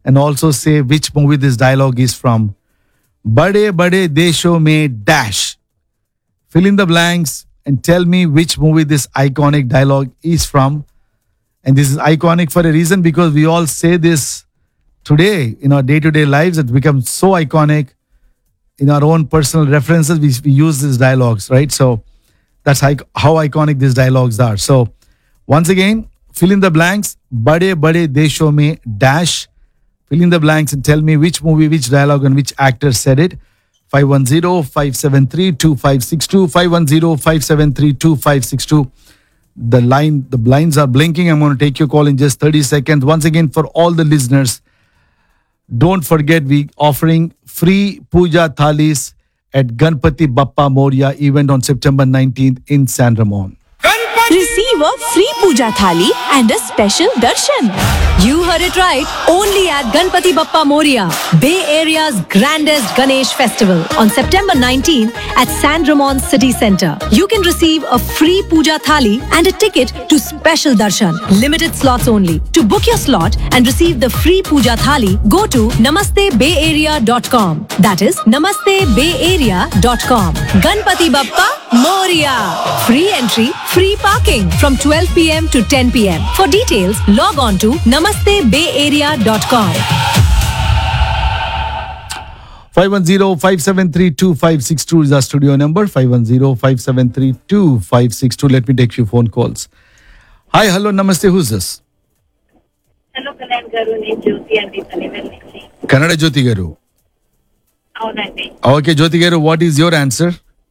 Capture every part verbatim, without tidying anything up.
and also say which movie this dialogue is from. Bade Bade Desho Mein dash. Fill in the blanks and tell me which movie this iconic dialogue is from. And this is iconic for a reason because we all say this today in our day-to-day lives. It becomes so iconic. In our own personal references, we, we use these dialogues, right? So that's how, how iconic these dialogues are. So once again, fill in the blanks. Bade Bade Desho Mein dash. Fill in the blanks and tell me which movie, which dialogue, and which actor said it. five one zero, five seven three, two five six two. five one zero, five seven three, two five six two. The line, the blinds are blinking. I'm going to take your call in just thirty seconds. Once again, for all the listeners, don't forget we offering free puja thalis at Ganpati Bappa Moria event on September nineteenth in San Ramon. Receive a free puja thali and a special darshan. You heard it right. Only at Ganpati Bappa Moria, Bay Area's grandest Ganesh festival on September nineteenth at San Ramon City Centre. You can receive a free puja thali and a ticket to special darshan. Limited slots only. To book your slot and receive the free puja thali, go to namaste bay area dot com. That is namaste bay area dot com. Ganpati Bappa Moria. Free entry, free parking from twelve p.m. to ten p.m. For details, log on to namaste bay area dot com. five one zero, five seven three, two five six two is our studio number. five one zero, five seven three, two five six two. Let me take few phone calls. Hi, hello, namaste. Who's this? Hello, Kanan garu. Name Jyoti and Panivel Nichi. Kannada Jyoti garu. అవునండి. Okay, Jyoti garu, what is your answer?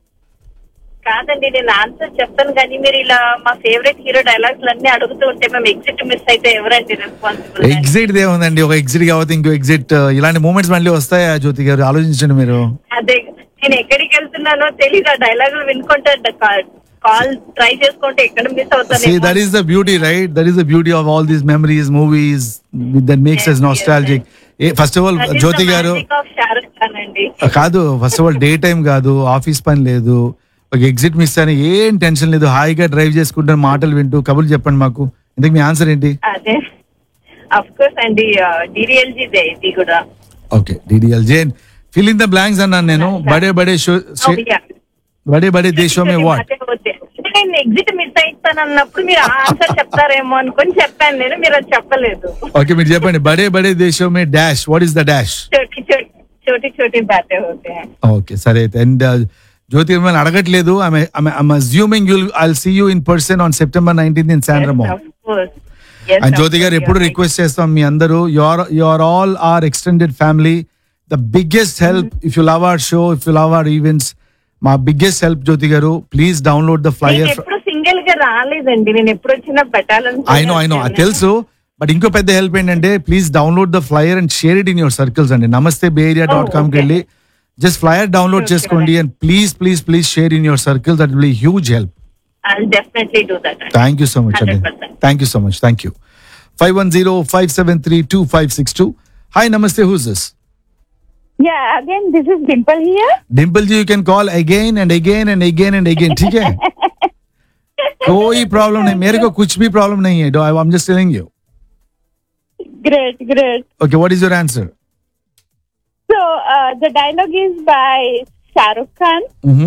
కాదండి నేను answer చెప్తాను కానీ మీరు ఇలా మా favourite hero dialogues అన్ని అడుగుతూ ఉంటే మేము ఎగ్జిట్ మిస్ అయితే ఎవరండి రెస్పాన్సిబుల్? ఎగ్జిట్ దేముందండి, ఒక ఎగ్జిట్ కాకపోతే ఇంకో ఎగ్జిట్. ఇలాంటి మూమెంట్స్ మళ్ళీ వస్తాయా జ్యోతి గారు? ఆలోచించండి మీరు. అదే నేను ఎక్కడికి వెళ్తున్నానో తెలీదు. ఆ డైలాగులు వినుకుంటే కాల్ ట్రై చేసుకుంటే ఎక్కడ మిస్ అవుతాను. See, that is the beauty, right? That is the beauty of all these memories, movies that makes us nostalgic. First of all జ్యోతి గారు కాదు, first of all day time కాదు, ఆఫీస్ పని లేదు, ఒక exit miss అని ఏం tension లేదు, హాయిగా డ్రైవ్ చేసుకుంటాను, మాటలు వింటూ కబుర్లు చెప్పండి మాకు. ఇంతకు మీ ఆన్సర్ ఏంటి? అదే ఆఫ్ కోర్స్ అండి డిడిఎల్జీ ఇది కూడా. Okay, డిడిఎల్జే. Fill in the blanks అన్నాను నేను. బడే బడే షో బడే బడే దేశో మే వాట్. నేను ఎగ్జిట్ మిస్ అయిస్తాను అన్నప్పుడు మీరు ఆన్సర్ చెప్తారేమో అనుకుని చెప్పాను నేను, మీరు అది చెప్పలేదు. ఓకే, మీరు చెప్పండి. బడే బడే దేశో మే dash. What is the dash? Choti Choti Choti Choti బాతే హోతే high. Okay, సరే అయితే. అండ్ జ్యోతి మిమ్మల్ని అడగట్లేదు. I'm assuming you'll I'll see you in person on September nineteenth in San రమోన్. And జ్యోతి గారు ఎప్పుడు రిక్వెస్ట్ చేస్తాం మీ అందరూ, your your all are extended family. The biggest help if you love our show, if you love our events, మా biggest help జ్యోతి గారు, please download the flyer. ఎప్పుడు single గా రాలేదండి, నేను ఎప్పుడు వచ్చినా పెట్టాలని. ఐ నో ఐ నో తెలుసు, బట్ ఇంకో పెద్ద హెల్ప్ ఏంటంటే please download the flyer and share it in your circles అండి. నమస్తే బే ఏరియా డాట్ కామ్ కి వెళ్ళి జస్ట్ ఫ్లైయర్ డౌన్లోడ్ చేసుకోండి and please please please share in your circle. That will be huge help. I'll definitely do that. Thank you so much అండి. Thank you so much. Thank you. five one zero, five seven three, two five six two. Hi, namaste. Who's this? Yeah, again, this is Dimple here. Dimple ji, you can call again and again and again and again. ठीक है? कोई problem नहीं, मेरे को कुछ भी problem नहीं है. I'm just telling you. Great, great. Okay, what is your answer? So, uh, the dialogue is by Shah Rukh Khan. Mm-hmm.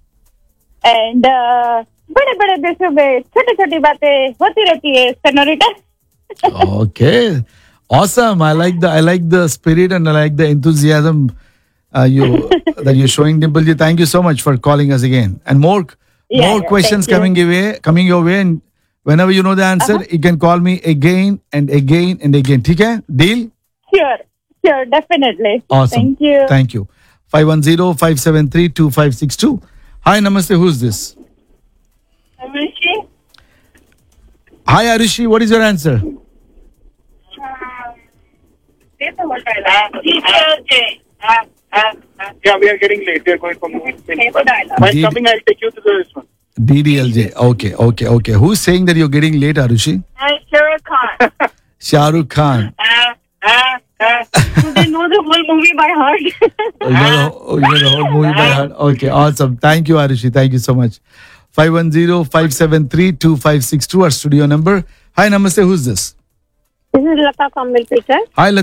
And uh, बड़े बड़े देशों में छोटी छोटी बातें होती रहती है, senorita. Okay, awesome. I like the I like the spirit and I like the enthusiasm uh, you that you're showing, Dimple ji. Thank you so much for calling us again. And more Yeah, more yeah, questions thank you. coming your way, coming your way. And whenever you know the answer, Uh-huh. you can call me again and again and again. ठीक है? Deal? Sure, sure, definitely. Awesome. Thank you. Thank you. five one zero, five seven three, two five six two. Hi, namaste. Who's this? Arushi. Hi, Arushi. What is your answer? Yeah, we are getting late. We are going for movie. While Did- coming, I'll take you to this one. D D L J. Okay, okay, okay. Who's saying that you're getting late, Arushi? Shah Rukh Khan. Shah Rukh Khan. They know the whole movie by heart. Oh, you know, the- oh, you know the whole movie by heart. Okay, awesome. Thank you, Arushi. Thank you so much. five one zero, five seven three, two five six two, our studio number. Hi, namaste. Who's this? This is Lata from Milpitas. Hi,